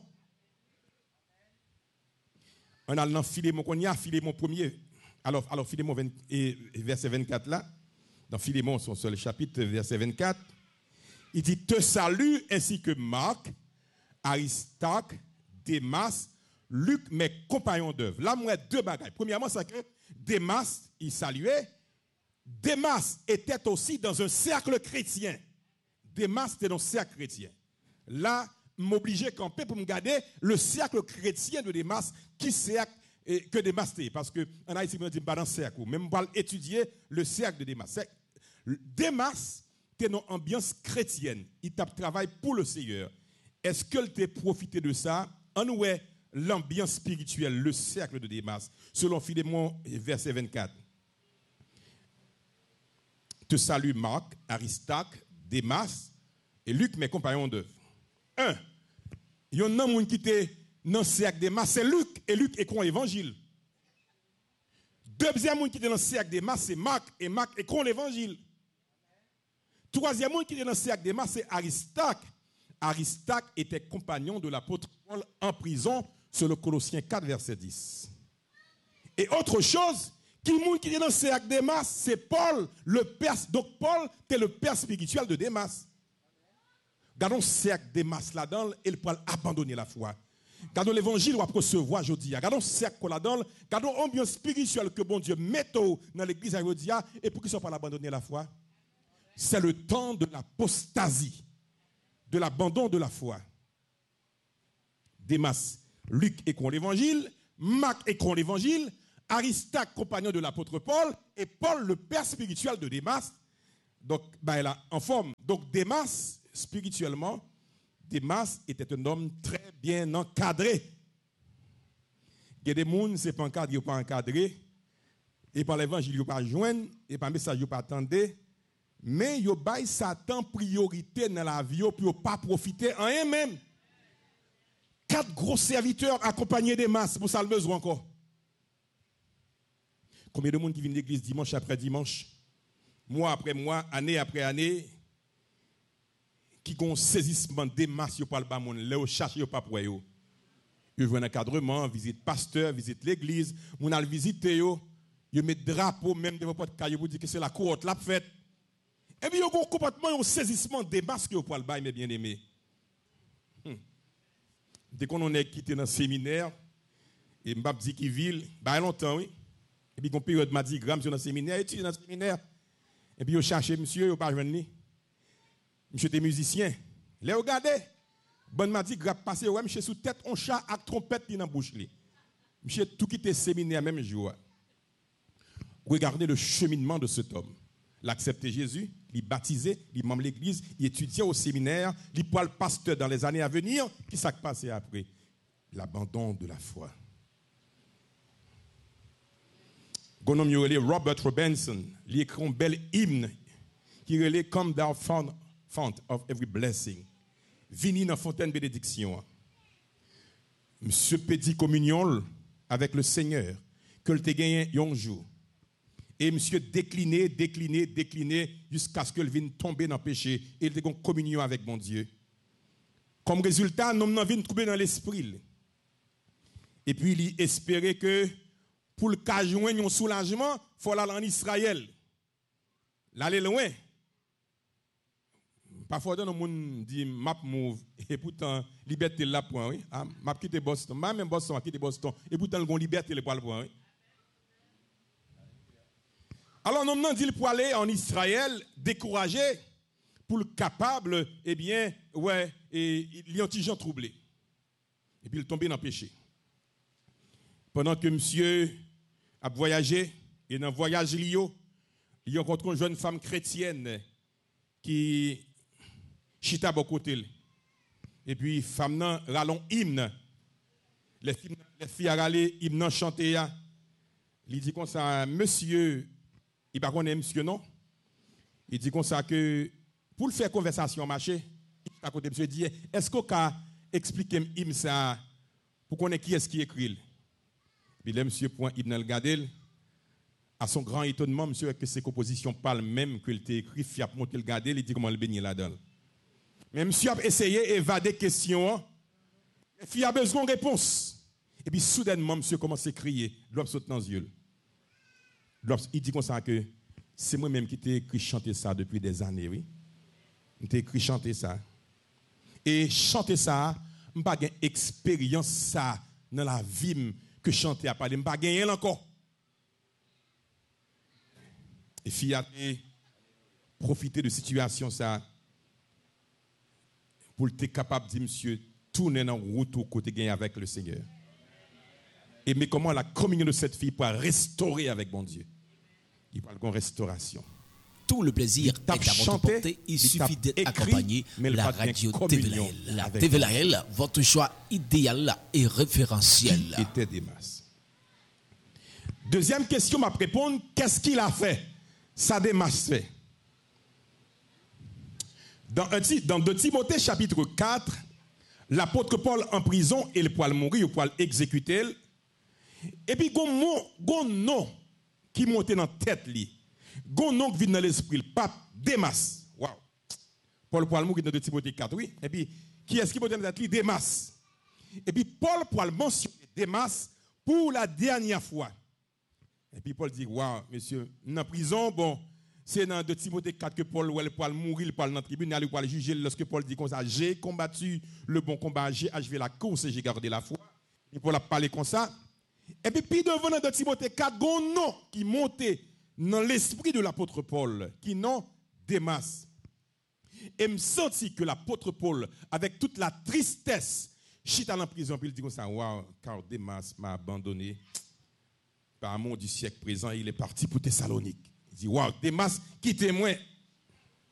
On a dans Philémon, on y a Philémon 1er. Alors Philémon verset 24 là, dans Philémon, son seul chapitre, verset 24, il dit, te salue ainsi que Marc, Aristarque, Démas, Luc, mes compagnons d'œuvre. Là, moi, deux bagages. Premièrement, c'est que Démas, il saluait. Démas était aussi dans un cercle chrétien. Démas était dans un cercle chrétien. Là, m'obligeais à camper pour me garder le cercle chrétien de Démas, qui cercle que Démas était. Parce que en Haïti, on dit pas dans le cercle. Même on va étudier le cercle de Démas. Démas était dans une ambiance chrétienne. Il travaille pour le Seigneur. Est-ce qu'il t'a profité de ça? En ouais, l'ambiance spirituelle, le cercle de Démas, selon Philémon, verset 24. Te salue Marc, Aristarque, Démas et Luc, mes compagnons d'œuvre. Il y a un homme qui était dans le cercle de Démas, c'est Luc, et Luc écrit l'évangile. Deuxième monde qui était dans le cercle de Démas, c'est Marc, et Marc écrit l'évangile. Troisième monde qui était dans le cercle de Démas, c'est Aristarque. Aristarque était compagnon de l'apôtre Paul en prison, sur le Colossiens 4, verset 10. Et autre chose, qui est dans le cercle de Démas, c'est Paul, le père. Donc Paul était le père spirituel de Démas. Gardons le cercle de Démas là-dedans, et il peut abandonner la foi. Gardons l'évangile, on va recevoir aujourd'hui. Gardons le cercle là-dedans, gardons l'ambiance spirituelle que bon Dieu met dans l'église aujourd'hui, et pour qu'ils ne soient pas abandonner la foi. C'est le temps de l'apostasie, de l'abandon de la foi. Démas, Luc écrit l'évangile, Marc écrit l'évangile, Aristarque, compagnon de l'apôtre Paul, et Paul, le père spirituel de Démas. Donc, bah, là, en forme. Donc, Démas, spirituellement, Démas était un homme très bien encadré. Il y a des gens, ce n'est pas encadré, ils pas encadré. Et par l'évangile, ils ne pas joindre, et par le message, ils ne pas attendre. Mais ils ont Satan priorité dans la vie pour ne pas profiter en eux-mêmes. 4 gros serviteurs accompagnés des masses pour ça le besoin encore. Combien de monde qui vient de l'église dimanche après dimanche, mois après mois, année après année, qui ont un saisissement des masses, ils ne parlent pas de monde, ils cherchent, ils ne parlent pas de monde. Ils veulent un encadrement, visite pasteur, visite l'église, ils ont visité, ils mettent drapeau, même devant votre caillou, ils disent que c'est la courte, la fête. Et puis, ils ont un comportement, un saisissement des masses qui ne parlent pas, mes bien-aimés. Dès qu'on est quitté dans le séminaire, Et m'a dit qu'il ville, bah longtemps, oui. Et puis, une période m'a dit, Gram, sur le séminaire, étudié dans le séminaire. Et puis, il cherché monsieur, il n'a pas joint. Monsieur était musicien. Là, regardez. Bonne m'a dit, Gram, passé, ouais, monsieur sous tête, on chat avec trompette dans la bouche. Monsieur tout quitté le séminaire même jour. Regardez le cheminement de cet homme. Il a accepté Jésus, il est baptisé, il est membre de l'église, il étudiait au séminaire, il est le pasteur dans les années à venir. Qui s'est passé après? L'abandon de la foi. Un homme appelé Robert Robinson, il écrit un bel hymne qui relève Come thou fount of every blessing. Vini dans fontaine bénédiction. Monsieur petit communion avec le Seigneur, que le te gagné un jour. Et monsieur décliné jusqu'à ce qu'il vienne tomber dans le péché et il ait une communion avec mon Dieu. Comme résultat, nous vient trouver dans l'esprit. Et puis il espérait que pour le cas joindre un soulagement, il faut aller en Israël. L'aller loin. Parfois, dans le monde dit map move et pourtant liberté là point oui. M'a quitté Boston, même Boston a quitté Boston et pourtant le liberté le point oui. Alors nous avons dit pour aller en Israël découragé pour le capable bien ouais et il y a un petit gens troublé. Et puis il tombé dans le péché. Pendant que monsieur a voyagé et dans le voyage il a rencontré une jeune femme chrétienne qui chita à côté. Et puis, femme nan ralon hymne. Les filles a râlé hymne chanté. Il dit comme ça, monsieur, il ne connaît pas monsieur non. Il dit comme ça que pour le faire conversation marché, à côté monsieur dit, est-ce qu'on peut expliquer hymne ça pour connaître qui est-ce qui écrit? Puis là, monsieur point hymne le garder. À son grand étonnement, monsieur, que ses compositions parlent même que il t'a écrit, il a monté le garder, il dit comment le baigner là-dedans. Mais monsieur a essayé d'évader questions. Il a besoin de réponse. Et puis soudainement, monsieur commence à crier. L'homme saute dans les yeux. Il dit comme ça que c'est moi-même qui t'ai écrit chanter ça depuis des années, oui. Je t'ai écrit chanter ça. Et chanter ça, je n'ai pas une expérience ça dans la vie que chanter à parler. Je n'ai pas gagné encore. Et fille a profité de situation ça. Pour être capable de dire, monsieur, tourner dans la route au côté gagné avec le Seigneur. Et mais comment la communion de cette fille peut restaurer avec mon Dieu? Il parle de restauration. Tout le plaisir est à votre portée. Il suffit d'être accompagné la radio TVLAL. La TVLAL, votre choix idéal et référentiel. Était des masses. Deuxième question, m'a répondre, qu'est-ce qu'il a fait? Ça Démas fait. Dans 2 Timothée chapitre 4, l'apôtre Paul en prison, il peut mourir, il peut exécuter. Et puis, il y a un nom qui monte dans la tête. Il y a un nom qui vient dans l'esprit, le pape Démas. Wow. Paul peut mourir dans 2 Timothée 4, oui. Et puis, qui est-ce qui monte dans la tête? Démas. Et puis, Paul peut mentionner Démas pour la dernière fois. Et puis, Paul dit, wow, monsieur, dans la prison, bon. C'est dans 2 Timothée 4 que Paul peut mourir, il parle dans la tribune, il peut juger lorsque Paul dit comme ça, j'ai combattu le bon combat, j'ai achevé la course et j'ai gardé la foi. Et Paul a parlé comme ça. Et puis devant dans 2 Timothée 4, il y a un nom qui montait dans l'esprit de l'apôtre Paul, qui nom Démas. Et me senti que l'apôtre Paul, avec toute la tristesse, chita dans la prison, puis il dit comme ça, waouh, car Démas m'a abandonné. Par amour du siècle présent, il est parti pour Thessalonique. Il dit, waouh, Démas, quittez-moi,